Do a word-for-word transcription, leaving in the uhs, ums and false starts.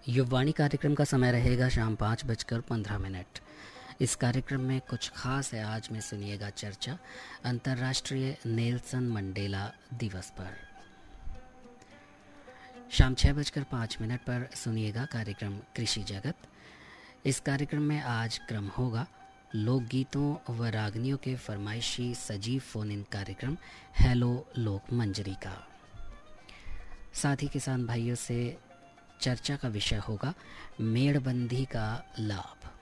युववाणी कार्यक्रम का समय रहेगा शाम पाँच बजकर पंद्रह मिनट। इस कार्यक्रम में कुछ खास है। आज में सुनिएगा चर्चा अंतर्राष्ट्रीय नेल्सन मंडेला दिवस पर। शाम छः बजकर पाँच मिनट पर सुनिएगा कार्यक्रम कृषि जगत। इस कार्यक्रम में आज क्रम होगा लोकगीतों व रागनियों के फरमाइशी सजीव फोन इन कार्यक्रम हेलो लोक मंजरी का। साथ ही किसान भाइयों से चर्चा का विषय होगा मेड़बंदी का लाभ।